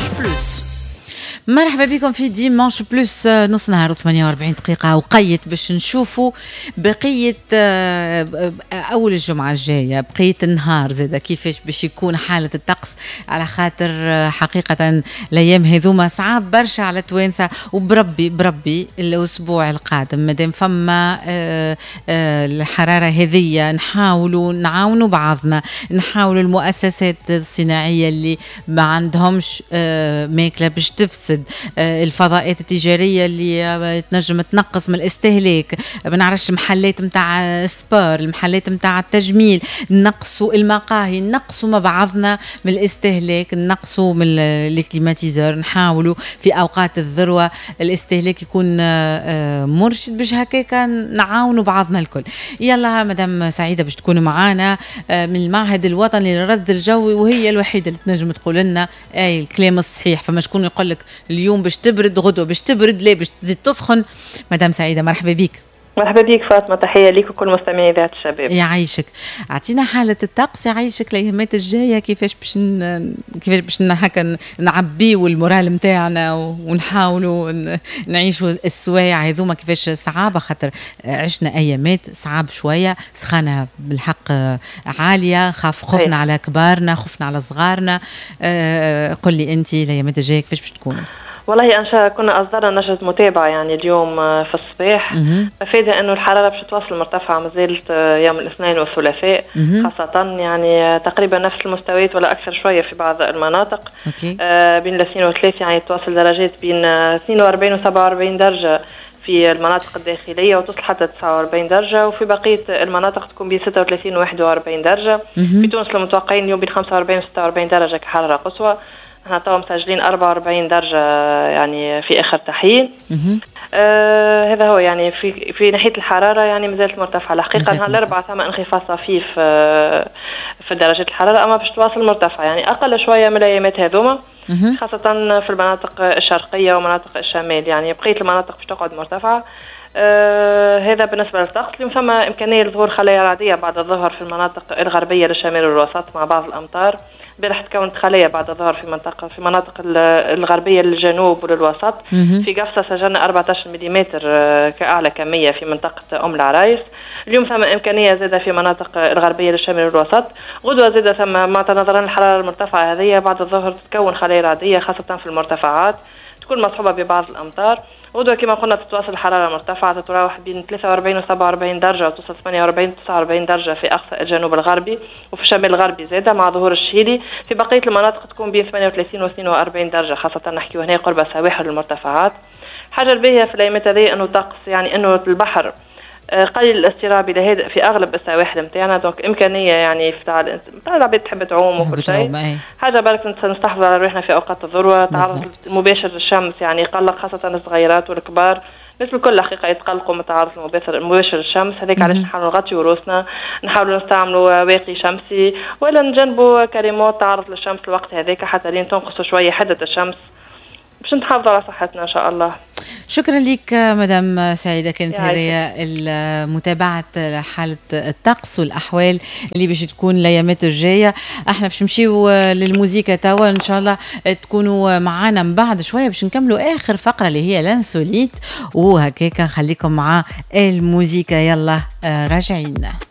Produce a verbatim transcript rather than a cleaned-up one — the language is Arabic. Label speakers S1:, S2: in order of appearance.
S1: بلوس. مرحبا بكم في ديمانش بلوس، نص نهار وثمانية وأربعين دقيقة وقيت باش نشوفوا بقية أول الجمعة الجاية، بقية النهار زادا كيفاش باش يكون حالة الطقس، على خاطر حقيقة الأيام هذوما صعاب برشا على توانسة، وبربي بربي الأسبوع القادم مادام فما الحرارة هذية نحاولوا نعاونوا بعضنا، نحاولوا المؤسسات الصناعية اللي ما عندهمش ماكلة باش تفسد، الفضاءات التجارية اللي تنجم تنقص من الاستهلاك، ما نعرفش محلات متاع سبار، المحلات متاع التجميل، نقصوا المقاهي، نقصوا مع بعضنا من الاستهلاك، نقصوا من الكليماتيزور، نحاولوا في أوقات الذروة الاستهلاك يكون مرشد باش هكاك نعاونوا بعضنا الكل. يلا مدام سعيدة باش تكونوا معانا من المعهد الوطني للرصد الجوي، وهي الوحيدة اللي تنجم تقول لنا اي الكلام الصحيح. فما شكون يقول لك اليوم باش تبرد، غدوه باش تبرد، لا باش تزيد تسخن. مدام سعيدة مرحبا بك.
S2: مرحبا بك فاطمة، تحية ليك وكل مستمعي ذات الشباب.
S1: يعيشك. اعطينا حالة الطقس، يعيشك الايامات الجاية كيفاش باش ن... كيفاش باش هكا نعبيو المورال نتاعنا ونحاولوا نعيشوا السوايع هذوما كيفاش صعابة، خاطر عشنا ايامات صعاب شوية، سخانة بالحق عالية، خاف خفنا على كبارنا، خفنا على صغارنا. أه قل لي انت الايامات الجاية كيفاش باش تكون؟
S2: والله أنشا كنا أصدرنا نشرة متابعة يعني اليوم في الصباح، ففيدة أنه الحرارة باش توصل مرتفعة مازالت يوم الاثنين والثلاثاء، خاصة يعني تقريبا نفس المستويات ولا أكثر شوية في بعض المناطق. آه بين الاثنين وثلاثة يعني توصل درجات بين اثنين وأربعين وسبعة وأربعين درجة في المناطق الداخلية، وتصل حتى تسعة وأربعين درجة، وفي بقية المناطق تكون بين ستة وثلاثين و واحد وأربعين درجة. في تونس المتوقعين اليوم بين خمسة وأربعين و ستة وأربعين درجة كحرارة قصوى. احنا طبعا مسجلين أربعة وأربعين درجة يعني في آخر تحيين. آه هذا هو يعني في في ناحية الحرارة يعني مازالت مرتفعة الحقيقة. نهار الأربعاء ثم انخفاض طفيف آه في درجات الحرارة، أما باش تواصل مرتفعة يعني أقل شوية من الأيامات هذوما، خاصة في المناطق الشرقية ومناطق الشمال. يعني بقية المناطق باش تقعد مرتفعة. آه هذا بالنسبة للطقس. اليوم ثم إمكانية لظهور خلايا رعدية بعد الظهر في المناطق الغربية للشمال والوسط مع بعض الأمطار. امبارح تكونت خلايا بعد الظهر في منطقة في مناطق الغربية للجنوب وللوسط. في قفصة سجلنا أربعة عشر ملم كأعلى كمية في منطقة أم العرايس. اليوم ثم إمكانية زادة في مناطق الغربية للشمال والوسط. غدوة زادة ثم مع نظرا الحرارة المرتفعة هذه بعد الظهر تتكون خلايا رعدية خاصة في المرتفعات، تكون مصحوبة ببعض الأمطار. غدوة كما قلنا تتواصل الحرارة المرتفعة، تتراوح بين ثلاثة وأربعين و سبعة وأربعين درجة، وتوصل ثمانية وأربعين و تسعة وأربعين درجة في أقصى الجنوب الغربي وفي الشمال الغربي زادة مع ظهور الشهيلي. في بقية المناطق تكون بين ثمانية وثلاثين و اثنين وأربعين درجة، خاصة نحكي هنا قرب السواحل والمرتفعات. حاجة الباهية في الأيامات هذه أنه طقس يعني أنه البحر قليل الاستراب لهذا في اغلب السواحل نتاعنا، دونك امكانيه يعني تاع تاع العباد تحب تعوم وكل شيء. حاجه بالك نستحفظ على روحنا في اوقات الذروه، تعرض مباشر للشمس يعني يقلق خاصه الصغيرات والكبار، مثل الكل الحقيقه يتقلقوا من التعرض المباشر للشمس. هذيك علاش نحاولوا نغطيوا رؤوسنا، نحاولوا نستعملوا واقي شمسي، ولا نجنبوا كريمات تعرض للشمس الوقت هذاك حتى لين تنقصوا شويه حده الشمس باش نحافظوا على صحتنا ان شاء الله.
S1: شكرا لك مدام سعيدة، كانت هذه متابعة حالة الطقس والأحوال اللي باش تكون الأيامات الجاية. احنا باش نمشيو للموسيقى توا، إن شاء الله تكونوا معانا من بعد شوية باش نكملوا آخر فقرة اللي هي لانسوليت، وهكاك خليكم مع الموسيقى. يلا راجعين.